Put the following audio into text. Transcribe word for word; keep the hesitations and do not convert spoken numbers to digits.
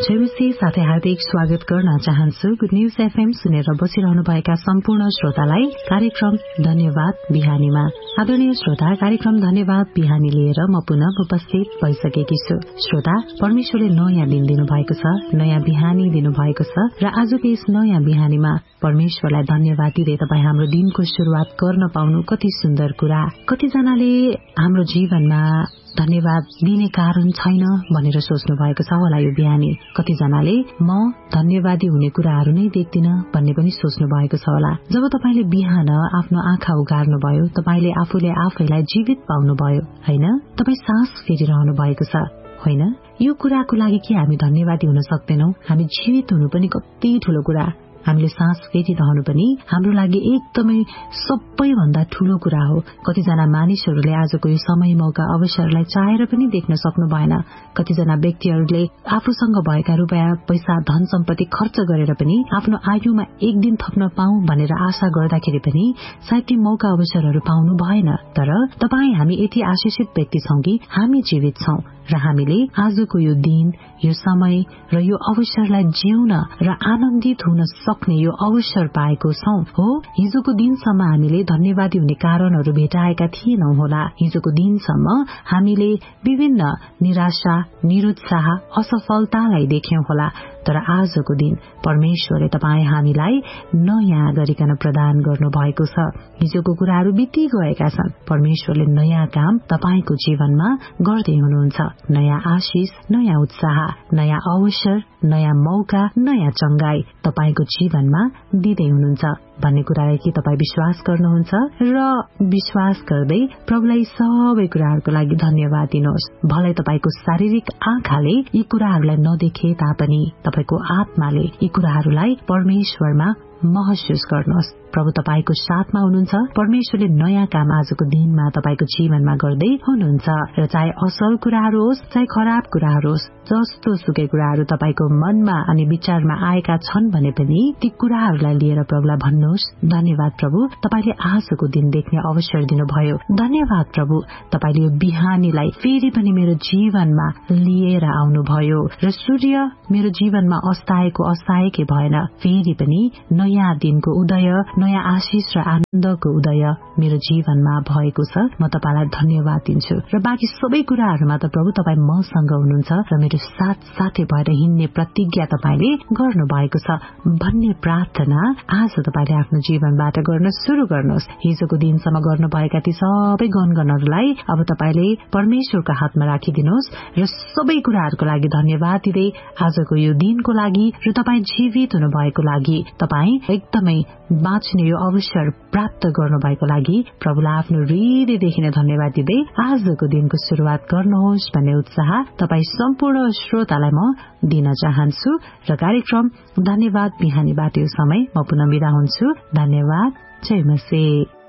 जयमसी साथै हार्दिक स्वागत गर्न चाहन्छु। गुड न्यूज एफएम सुनेर बसिरहनुभएका सम्पूर्ण श्रोतालाई कार्यक्रम धन्यवाद बिहानीमा। आदरणीय श्रोता, कार्यक्रम धन्यवाद बिहानी लिएर म पुनः उपस्थित भइसकेकी छु। श्रोता, परमेश्वरले नयाँ दिन दिनुभएको छ, नयाँ बिहानी दिनुभएको छ र आजको यस नयाँ बिहानीमा परमेश्वरलाई धन्यवाद दिँदै तपाईँ हाम्रो दिनको शुरूआत गर्न पाउनु कति सुन्दर कुरा। कतिजनाले हाम्रो जीवनमा धन्यवाद दिने कारण छैन भनेर सोच्नु भएको छ होला यो बिहानी। कतिजनाले म धन्यवादी हुने कुराहरू नै देख्दिन भन्ने पनि सोच्नु भएको छ होला। जब तपाईले बिहान आफ्नो आँखा उघार्नुभयो, तपाईले आफूले आफैलाई जीवित पाउनुभयो, हैन? तपाई सास फेरिरहनु भएको छ, होइन? यो कुराको लागि के हामी धन्यवादी हुन सक्दैनौ? हामी जीवित हुनु पनि कति ठूलो कुरा। हामीले सास फेरिरहनु पनि हाम्रो लागि एकदमै सबैभन्दा ठूलो कुरा हो। कतिजना मानिसहरूले आजको यो समय मौका अवसरलाई चाहेर पनि देख्न सक्नु भएन। कतिजना व्यक्तिहरूले आफूसँग भएका रुपैयाँ पैसा धन सम्पत्ति खर्च गरेर पनि आफ्नो आयुमा एक दिन थप्न पाऊँ भनेर आशा गर्दाखेरि पनि सायद ती मौका अवसरहरू पाउनु भएन। तर तपाईँ हामी यति आशिषित व्यक्ति छौं कि हामी जीवित छौं र हामीले आजको यो दिन, यो समय र यो अवसरलाई जिउन र आनन्दित हुन सक्ने यो अवसर पाएको छौं। हो, हिजोको दिनसम्म हामीले धन्यवादी हुने कारणहरू भेटाएका थिएनौं होला। हिजोको दिनसम्म हामीले विभिन्न निराशा, निरुत्साह, असफलतालाई देख्यौं होला। तर आजको दिन परमेश्वरले तपाईँ हामीलाई नयाँ गरिकन प्रदान गर्नु भएको छ। हिजोको कुराहरू बिति गएका छन्। परमेश्वरले नयाँ काम तपाईको जीवनमा गर्दै हुनुहुन्छ। नयाँ आशिष, नयाँ उत्साह, नयाँ अवसर, नयाँ मौका, नयाँ चंगाई तपाईको जीवनमा दिँदै हुनुहुन्छ भन्ने कुरालाई के तपाईँ विश्वास गर्नुहुन्छ? र विश्वास गर्दै प्रभुलाई सबै कुराहरूको लागि धन्यवाद दिनुहोस्। भलै तपाईको शारीरिक आँखाले यी कुराहरूलाई नदेखे तापनि तपाईको आत्माले यी कुराहरूलाई परमेश्वरमा महसुस गर्नुहोस्। प्रभु तपाईको साथमा हुनुहुन्छ। परमेश्वरले नयाँ काम आजको दिनमा तपाईको जीवनमा गर्दै हुनुहुन्छ। र चाहे असल कुराहरू होस्, चाहे खराब कुराहरू होस्, जस्तो सुकै कुराहरू तपाईको मनमा अनि विचारमा आएका छन् भने पनि ती कुराहरूलाई लिएर प्रभुलाई भन्नुहोस्, धन्यवाद प्रभु, तपाईले आजको दिन देख्ने अवसर दिनुभयो। धन्यवाद प्रभु, तपाईले यो बिहानीलाई फेरि पनि मेरो जीवनमा लिएर आउनुभयो र सूर्य मेरो जीवनमा अस्ताएको अस्ताएकै भएन। फेरि पनि नयाँ दिनको उदय, नयाँ आशिष र आनन्दको उदय मेरो जीवनमा भएको छ। म तपाईलाई धन्यवाद दिन्छु र बाँकी सबै कुराहरूमा त प्रभु तपाईँ मसँग हुनुहुन्छ र मेरो साथ साथै भएर हिँड्ने प्रतिज्ञा तपाईले गर्नु भएको छ भन्ने प्रार्थना आज तपाईले आफ्नो जीवनबाट गर्न शुरू गर्नुहोस्। हिजोको दिनसम्म गर्नुभएका ती सबै गणगणहरूलाई अब तपाईले परमेश्वरको हातमा राखिदिनुहोस् र सबै कुराहरूको लागि धन्यवाद दिँदै आजको यो दिनको लागि र तपाईँ जीवित हुनु भएको लागि, तपाईँ एकदमै बाँच्ने यो अवसर प्राप्त गर्नुभएको लागि प्रभुलाई आफ्नो हृदयदेखि नै धन्यवाद दिँदै आजको दिनको शुरूआत गर्नुहोस् भन्ने उत्साह तपाईँ सम्पूर्ण श्रोतालाई म दिन चाहन्छु। र कार्यक्रम धन्यवाद बिहानीबाट यो समय म पुनः बिदा हुन्छु। धन्यवाद। जय मसीह।